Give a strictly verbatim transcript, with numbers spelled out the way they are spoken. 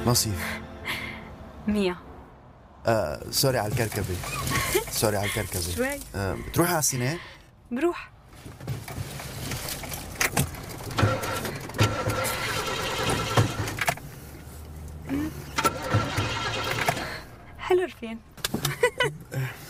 نصيف. ميا. آه، سوري على الكركبة. سوري على الكركبة. شوي. آه، بتروحي على السينما؟ بروح. حلو الفيلم.